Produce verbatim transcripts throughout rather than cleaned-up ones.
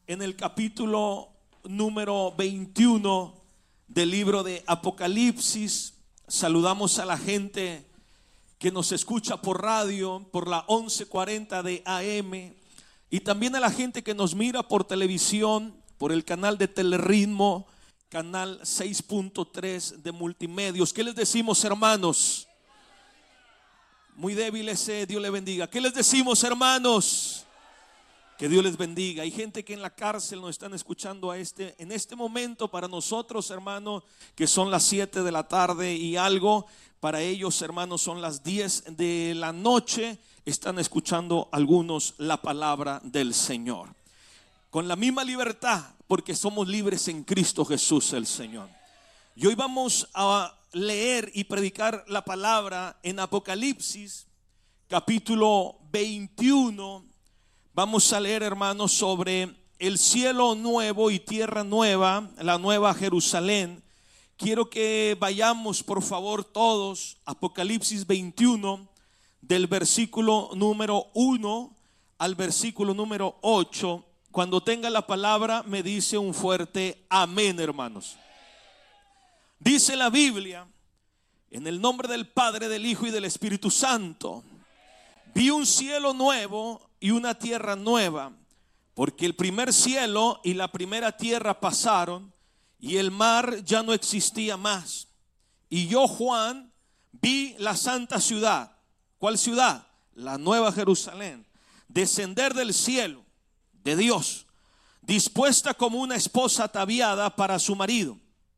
en el capítulo número veintiuno del libro de Apocalipsis. Saludamos a la gente que nos escucha por radio, por la once cuarenta de A M, y también a la gente que nos mira por televisión, por el canal de Teleritmo, canal seis punto tres de Multimedios. ¿Qué les decimos, hermanos? Muy débiles, eh, Dios les bendiga. ¿Qué les decimos, hermanos? Que Dios les bendiga. Hay gente que en la cárcel nos están escuchando a este, en este momento. Para nosotros, hermano, que son las siete de la tarde y algo, para ellos, hermanos, son las diez de la noche. Están escuchando algunos la palabra del Señor con la misma libertad, porque somos libres en Cristo Jesús el Señor. Y hoy vamos a leer y predicar la palabra en Apocalipsis capítulo veintiuno. Vamos a leer, hermanos, sobre el cielo nuevo y tierra nueva, la nueva Jerusalén. Quiero que vayamos, por favor, todos, Apocalipsis veintiuno, del versículo número uno al versículo número ocho. Cuando tenga la palabra, me dice un fuerte amén, hermanos. Dice la Biblia: en el nombre del Padre, del Hijo y del Espíritu Santo. Vi un cielo nuevo y una tierra nueva, porque el primer cielo y la primera tierra pasaron, y el mar ya no existía más. Y yo, Juan, vi la santa ciudad. ¿Cuál ciudad? La nueva Jerusalén, descender del cielo de Dios, dispuesta como una esposa ataviada para su marido.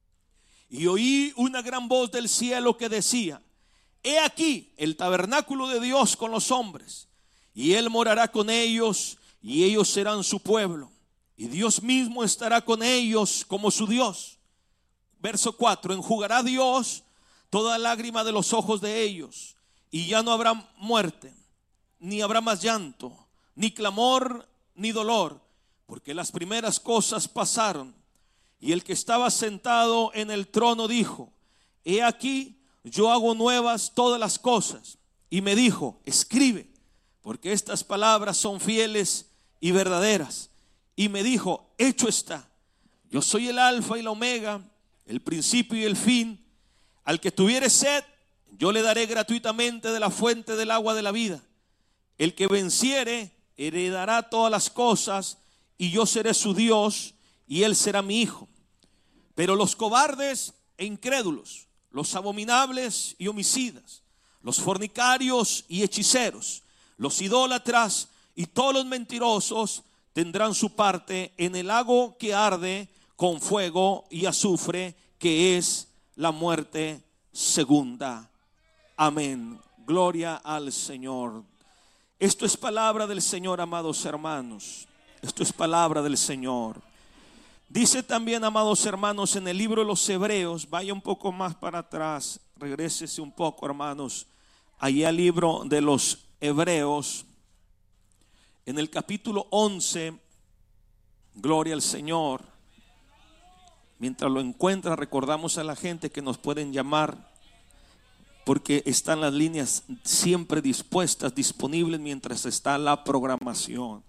Y oí una gran voz del cielo que decía: he aquí el tabernáculo de Dios con los hombres, y Él morará con ellos, y ellos serán su pueblo, y Dios mismo estará con ellos como su Dios. Verso cuatro: enjugará Dios toda lágrima de los ojos de ellos, y ya no habrá muerte, ni habrá más llanto, ni clamor, ni dolor, porque las primeras cosas pasaron. Y el que estaba sentado en el trono dijo: he aquí, yo hago nuevas todas las cosas. Y me dijo: escribe, porque estas palabras son fieles y verdaderas. Y me dijo: hecho está. Yo soy el alfa y la omega, el principio y el fin. Al que tuviere sed, yo le daré gratuitamente de la fuente del agua de la vida. El que venciere heredará todas las cosas, y yo seré su Dios, y él será mi hijo. Pero los cobardes e incrédulos, los abominables y homicidas, los fornicarios y hechiceros, los idólatras y todos los mentirosos tendrán su parte en el lago que arde con fuego y azufre, que es la muerte segunda. Amén. Gloria al Señor. Esto es palabra del Señor, amados hermanos. Esto es palabra del Señor. Dice también, amados hermanos, en el libro de los Hebreos, vaya un poco más para atrás, regrésese un poco, hermanos, allí al libro de los Hebreos, en el capítulo once, gloria al Señor. Mientras lo encuentra, recordamos a la gente que nos pueden llamar, porque están las líneas siempre dispuestas, disponibles mientras está la programación.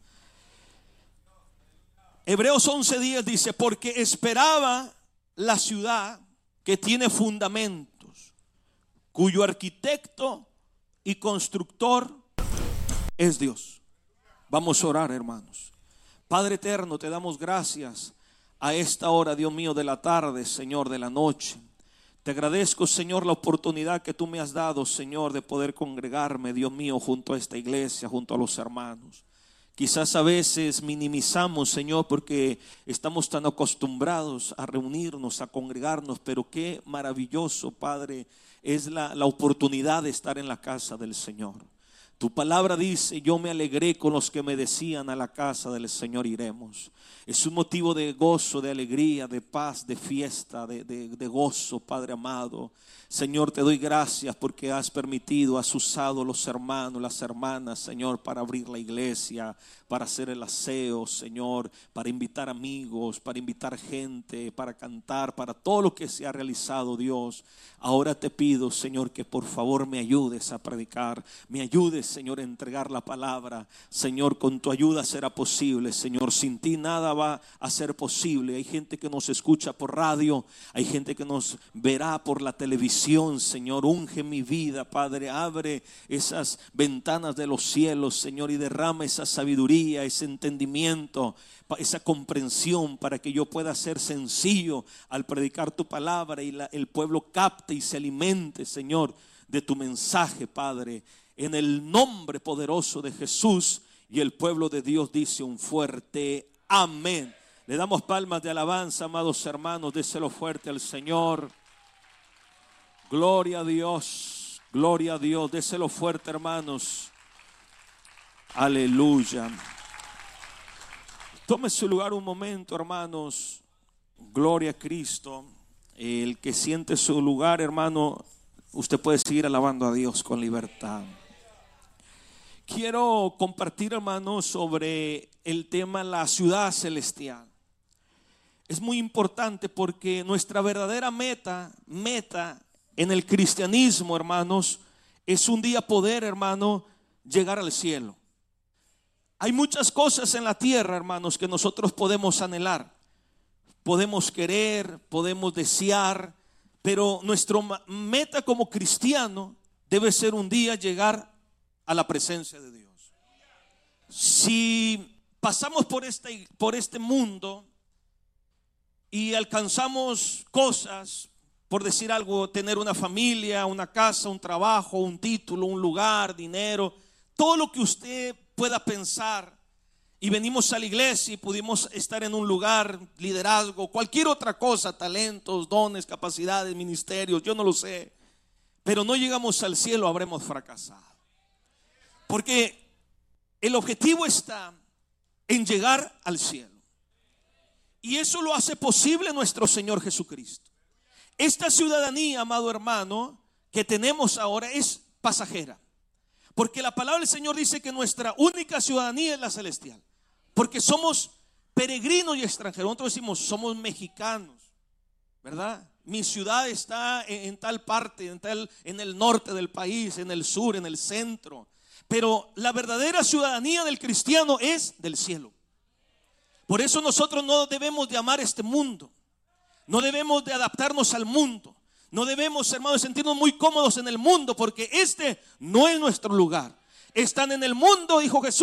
Hebreos once diez dice: porque esperaba la ciudad que tiene fundamentos, cuyo arquitecto y constructor es Dios. Vamos a orar, hermanos. Padre eterno, te damos gracias a esta hora, Dios mío, de la tarde, Señor, de la noche. Te agradezco, Señor, la oportunidad que tú me has dado, Señor, de poder congregarme, Dios mío, junto a esta iglesia, junto a los hermanos. Quizás a veces minimizamos, Señor, porque estamos tan acostumbrados a reunirnos, a congregarnos, pero qué maravilloso, Padre, es la, la oportunidad de estar en la casa del Señor. Tu palabra dice: yo me alegré con los que me decían, a la casa del Señor iremos. Es un motivo de gozo, de alegría, de paz, de fiesta, de, de, de gozo, Padre amado. Señor, te doy gracias porque has permitido, has usado los hermanos, las hermanas, Señor, para abrir la iglesia, para hacer el aseo, Señor, para invitar amigos, para invitar gente, para cantar, para todo lo que se ha realizado, Dios. Ahora te pido, Señor, que por favor me ayudes a predicar, me ayudes, Señor, entregar la palabra. Señor, con tu ayuda será posible. Señor, sin ti nada va a ser posible. Hay gente que nos escucha por radio, hay gente que nos verá por la televisión. Señor, unge mi vida, Padre. Abre esas ventanas de los cielos, Señor, y derrama esa sabiduría, ese entendimiento, esa comprensión, para que yo pueda ser sencillo al predicar tu palabra y la, el pueblo capte y se alimente, Señor, de tu mensaje, Padre, en el nombre poderoso de Jesús. Y el pueblo de Dios dice un fuerte amén. Le damos palmas de alabanza, amados hermanos. Déselo fuerte al Señor. Gloria a Dios, gloria a Dios. Déselo fuerte, hermanos. Aleluya. Tome su lugar un momento, hermanos. Gloria a Cristo. El que siente su lugar, hermano, usted puede seguir alabando a Dios con libertad. Quiero compartir, hermanos, sobre el tema la ciudad celestial. Es muy importante porque nuestra verdadera meta, meta en el cristianismo, hermanos, es un día poder, hermano, llegar al cielo. Hay muchas cosas en la tierra, hermanos, que nosotros podemos anhelar, podemos querer, podemos desear, pero nuestra meta como cristiano debe ser un día llegar a la presencia de Dios. Si pasamos por este, por este mundo y alcanzamos cosas, por decir algo, tener una familia, una casa, un trabajo, un título, un lugar, dinero, todo lo que usted pueda pensar, y venimos a la iglesia y pudimos estar en un lugar, liderazgo, cualquier otra cosa, talentos, dones, capacidades, ministerios, yo no lo sé, pero no llegamos al cielo, habremos fracasado. Porque el objetivo está en llegar al cielo. Y eso lo hace posible nuestro Señor Jesucristo. Esta ciudadanía, amado hermano, que tenemos ahora es pasajera. Porque la palabra del Señor dice que nuestra única ciudadanía es la celestial. Porque somos peregrinos y extranjeros. Nosotros decimos somos mexicanos, ¿verdad? Mi ciudad está en, en tal parte, en, tal, en el norte del país, en el sur, en el centro. Pero la verdadera ciudadanía del cristiano es del cielo. Por eso nosotros no debemos de amar este mundo. No debemos de adaptarnos al mundo. No debemos, hermanos, sentirnos muy cómodos en el mundo, porque este no es nuestro lugar. Están en el mundo, dijo Jesús.